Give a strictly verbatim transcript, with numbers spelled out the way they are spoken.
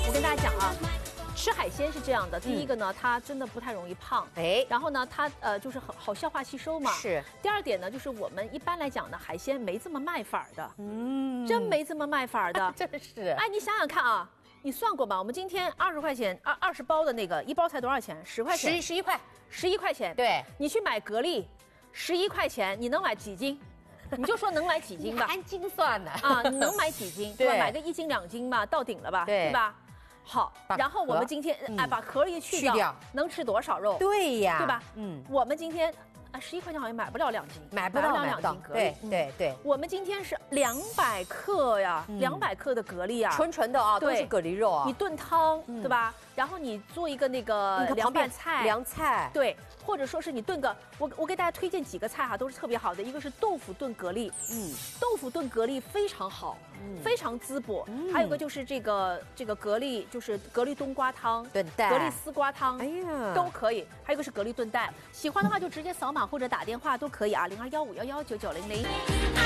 我跟大家讲啊。 吃海鲜是这样的，第一个呢，它真的不太容易胖，哎，然后呢，它呃就是好好消化吸收嘛。是。第二点呢，就是我们一般来讲呢，海鲜没这么卖法的，嗯，真没这么卖法的， 真是。 哎，你想想看啊，你算过吧？我们今天二十块钱二二十包的那个一包才多少钱？十块钱。 十十一块， 十一块钱。对。你去买蛤蜊，十一块钱，你能买几斤？你就说能买几斤吧。 按斤算的啊，你能买几斤？对吧？买个一斤两斤吧，到顶了吧？对吧？ 好，然后我们今天哎把壳一去掉，去掉能吃多少肉？ 对呀， 对吧？嗯，我们今天啊十一块钱好像买不了两斤， 买不了两斤蛤蜊。 对对对， 我们今天是两百克呀，两百克的蛤蜊啊， 纯纯的啊，都是蛤蜊肉啊。 你炖汤对吧？然后你做一个那个凉拌菜， 凉菜对，或者说是你炖个，我我给大家推荐几个菜哈，都是特别好的，一个是豆腐炖蛤蜊，嗯，豆腐炖蛤蜊非常好。 非常滋补，还有个就是这个这个蛤蜊，就是蛤蜊冬瓜汤、 炖蛋、 蛤蜊丝瓜汤，哎呀，都可以。还有一个是蛤蜊炖蛋，喜欢的话就直接扫码或者打电话都可以啊，零二幺五幺幺九九零零。